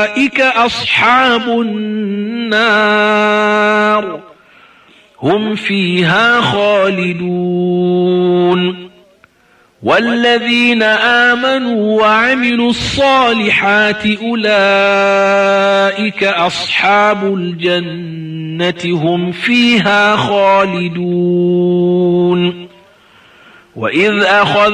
أولئك أصحاب النار هم فيها خالدون والذين آمنوا وعملوا الصالحات أولئك أصحاب الجنة هم فيها خالدون وإذ أخذ